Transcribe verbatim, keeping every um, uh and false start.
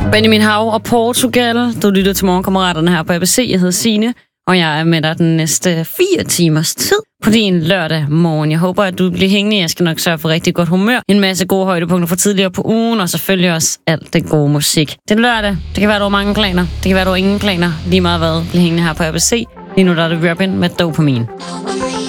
Benjamin Hav og Portugal. Du lytter til Morgenkammeraterne her på A B C. Jeg hedder Signe, og jeg er med dig den næste fire timers tid på din lørdag morgen. Jeg håber, at du bliver hængende. Jeg skal nok sørge for rigtig godt humør. En masse gode højdepunkter fra tidligere på ugen, og selvfølgelig også alt den gode musik. Det er lørdag. Det kan være, du har mange planer. Det kan være, du har ingen planer. Lige meget hvad. Bliv hængende her på A B C. Lige nu der er det Robin med Dopamine.